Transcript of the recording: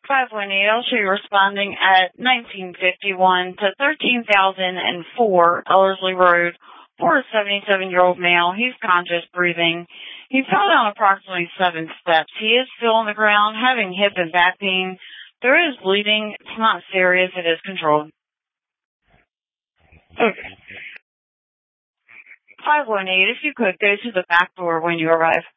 518, I'll show you responding at 1951 to 13,004 Ellerslie Road for a 77-year-old male. He's conscious, breathing. He fell down approximately 7 steps. He is still on the ground, having hip and back pain. There is bleeding. It's not serious. It is controlled. Okay. 518, if you could, go to the back door when you arrive.